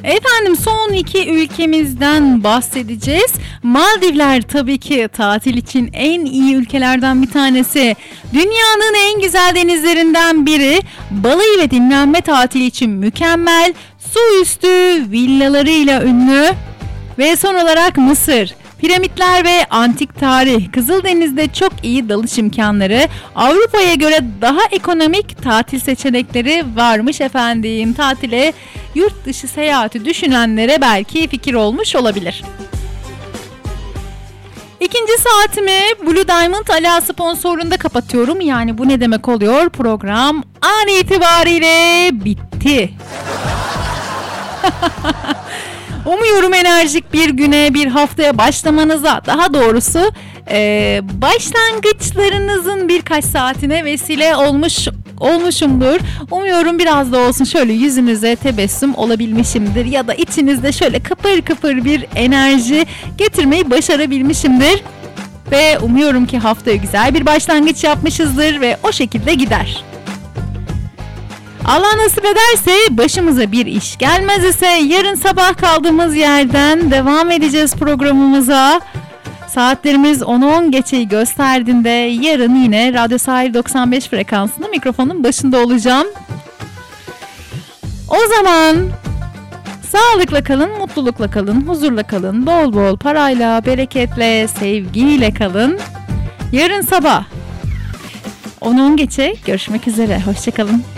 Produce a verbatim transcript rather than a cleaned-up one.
Efendim son iki ülkemizden bahsedeceğiz. Maldivler tabii ki tatil için en iyi ülkelerden bir tanesi. Dünyanın en güzel denizlerinden biri. Balayı ve dinlenme tatili için mükemmel. Su üstü villalarıyla ünlü. Ve son olarak Mısır. Piramitler ve antik tarih. Kızıldeniz'de çok iyi dalış imkanları. Avrupa'ya göre daha ekonomik tatil seçenekleri varmış efendim. Tatile yurt dışı seyahati düşünenlere belki fikir olmuş olabilir. İkinci saatimi Blue Diamond Ala sponsorluğunda kapatıyorum. Yani bu ne demek oluyor? Program an itibariyle bitti. Umuyorum enerjik bir güne, bir haftaya başlamanıza, daha doğrusu e, başlangıçlarınızın birkaç saatine vesile olmuş olmuşumdur. Umuyorum biraz da olsun şöyle yüzünüze tebessüm olabilmişimdir ya da içinizde şöyle kıpır kıpır bir enerji getirmeyi başarabilmişimdir. Ve umuyorum ki haftaya güzel bir başlangıç yapmışızdır ve o şekilde gider. Allah nasip ederse, başımıza bir iş gelmez ise yarın sabah kaldığımız yerden devam edeceğiz programımıza. Saatlerimiz onu on geçeyi gösterdiğinde yarın yine Radyo Sahil doksan beş frekansında mikrofonun başında olacağım. O zaman sağlıkla kalın, mutlulukla kalın, huzurla kalın, bol bol parayla, bereketle, sevgiyle kalın. Yarın sabah on on geçe görüşmek üzere, hoşça kalın.